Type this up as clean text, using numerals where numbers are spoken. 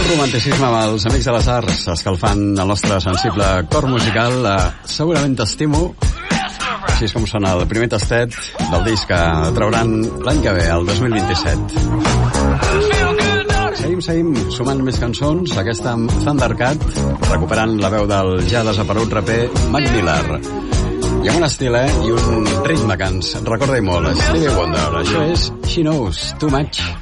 Romanticisme amb els Amics de les Arts, escalfant el nostre sensible cor musical. Segurament t'estimo. Així és com sona el primer tastet del disc que trauran l'any que ve, el 2027. Seguim sumant més cançons. Aquesta amb Thundercat, recuperant la veu del ja desaparegut raper Mac Miller. I amb un estil, i un ritme que ens recorda i molt Stevie Wonder. Això és She Knows Too Much.